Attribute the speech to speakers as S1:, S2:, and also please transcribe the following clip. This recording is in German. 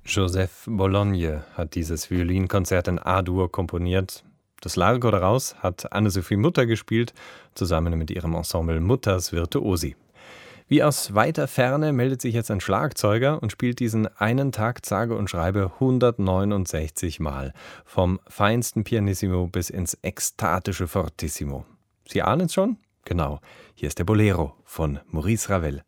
S1: Joseph Bologne hat dieses Violinkonzert in A-Dur komponiert. Das Largo daraus hat Anne-Sophie Mutter gespielt, zusammen mit ihrem Ensemble Mutters Virtuosi. Wie aus weiter Ferne meldet sich jetzt ein Schlagzeuger und spielt diesen einen Takt sage und schreibe 169 Mal. Vom feinsten Pianissimo bis ins ekstatische Fortissimo. Sie ahnen es schon? Genau, hier ist der Bolero von Maurice Ravel.